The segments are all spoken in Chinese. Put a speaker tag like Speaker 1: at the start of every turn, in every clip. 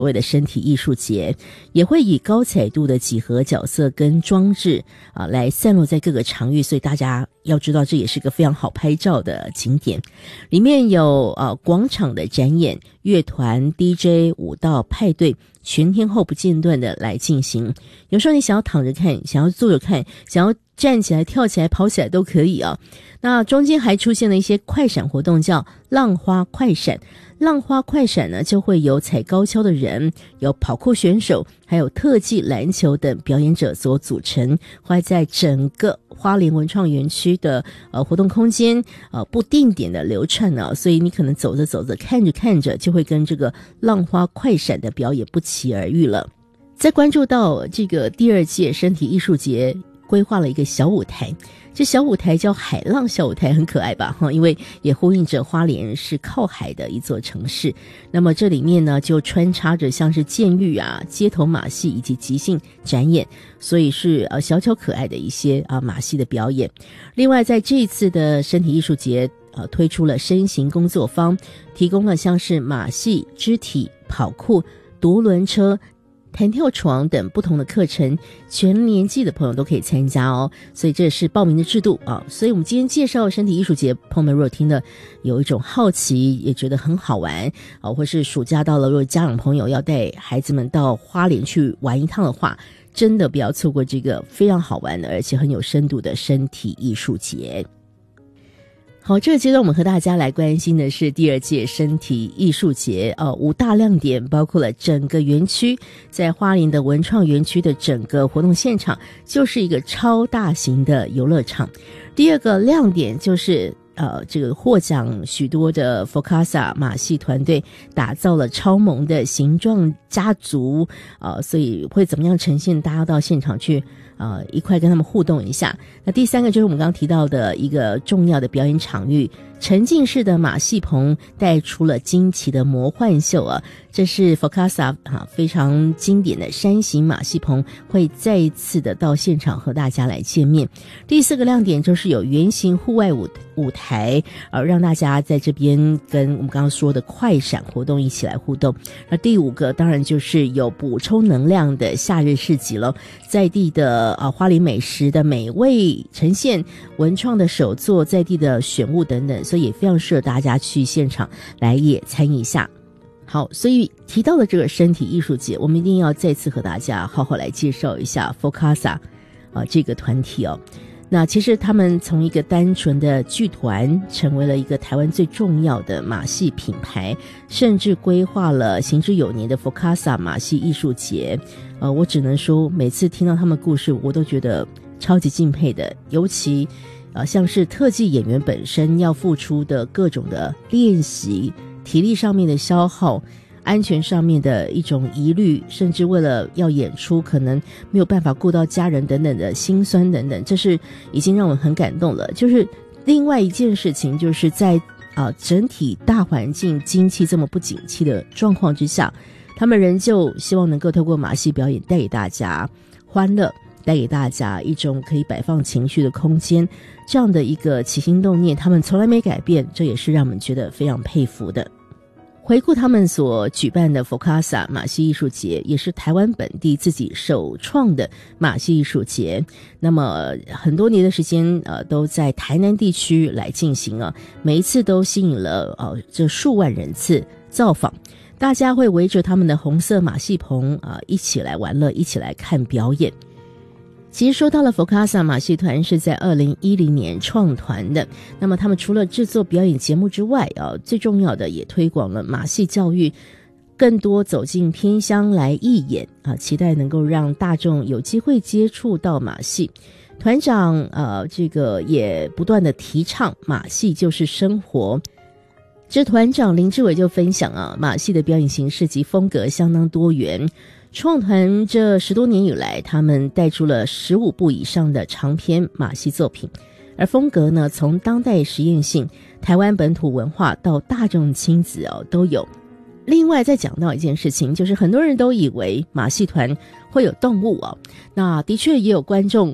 Speaker 1: 所谓的身体艺术节，也会以高彩度的几何角色跟装置来散落在各个场域，所以大家要知道这也是个非常好拍照的景点。里面有广场的展演、乐团、DJ、舞蹈、派对，全天候不间断的来进行。有时候你想要躺着看，想要坐着看，想要站起来、跳起来、跑起来都可以啊。那中间还出现了一些快闪活动，叫浪花快闪。浪花快闪呢，就会有踩高跷的人，有跑酷选手，还有特技篮球等表演者所组成，会在整个花莲文创园区的活动空间不定点的流窜啊，所以你可能走着走着，看着看着，就会跟这个浪花快闪的表演不期而遇了。再关注到这个第2届身体艺术节规划了一个小舞台，这小舞台叫海浪小舞台，很可爱吧？因为也呼应着花莲是靠海的一座城市。那么这里面呢，就穿插着像是剑玉街头马戏以及即兴展演，所以是小巧可爱的一些马戏的表演。另外在这一次的身体艺术节推出了身形工作坊，提供了像是马戏、肢体、跑酷、独轮车、弹跳床等不同的课程，全年纪的朋友都可以参加哦。所以这是报名的制度所以我们今天介绍身体艺术节，朋友们若听了有一种好奇，也觉得很好玩或是暑假到了，如果家长朋友要带孩子们到花莲去玩一趟的话，真的不要错过这个非常好玩的而且很有深度的身体艺术节。好，这个阶段我们和大家来关心的是第2届身体艺术节5大亮点，包括了整个园区，在花莲的文创园区的整个活动现场就是一个超大型的游乐场。第2个亮点就是这个获奖许多的 FOCASA 马戏团队打造了超萌的形状家族所以会怎么样呈现，大家到现场去一块跟他们互动一下。那第3个就是我们刚刚提到的一个重要的表演场域，沉浸式的马戏棚带出了惊奇的魔幻秀这是 FOCASA 非常经典的山形马戏棚，会再一次的到现场和大家来见面。第4个亮点就是有圆形户外舞台让大家在这边跟我们刚刚说的快闪活动一起来互动。那第5个当然就是有补充能量的夏日市集了，在地的花莲美食的美味呈现，文创的手作，在地的选物等等，所以也非常适合大家去现场来也参与一下。好，所以提到了这个身体艺术节，我们一定要再次和大家好好来介绍一下 FOCASA 这个团体那其实他们从一个单纯的剧团成为了一个台湾最重要的马戏品牌，甚至规划了行之有年的 FOCASA 马戏艺术节我只能说每次听到他们故事我都觉得超级敬佩的，尤其像是特技演员本身要付出的各种的练习，体力上面的消耗，安全上面的一种疑虑，甚至为了要演出可能没有办法顾到家人等等的辛酸等等，这是已经让我很感动了。就是另外一件事情，就是在整体大环境经济这么不景气的状况之下，他们仍旧希望能够透过马戏表演带给大家欢乐，带给大家一种可以摆放情绪的空间，这样的一个起心动念他们从来没改变，这也是让我们觉得非常佩服的。回顾他们所举办的 FOCASA 马戏艺术节，也是台湾本地自己首创的马戏艺术节，那么很多年的时间都在台南地区来进行每一次都吸引了这数万人次造访，大家会围着他们的红色马戏棚一起来玩乐，一起来看表演。其实说到了 FOCASA 马戏团是在2010年创团的，那么他们除了制作表演节目之外最重要的也推广了马戏教育，更多走进偏乡来义演期待能够让大众有机会接触到马戏。团长这个也不断的提倡马戏就是生活。这团长林志伟就分享马戏的表演形式及风格相当多元，创团这10多年以来，他们带出了15部以上的长篇马戏作品，而风格呢，从当代实验性、台湾本土文化到大众亲子都有。另外再讲到一件事情，就是很多人都以为马戏团会有动物那的确也有观众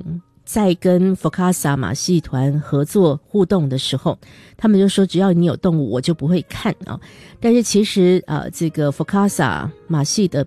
Speaker 1: 在跟 Focasa 马戏团合作互动的时候，他们就说只要你有动物我就不会看啊。但是其实这个 Focasa 马戏的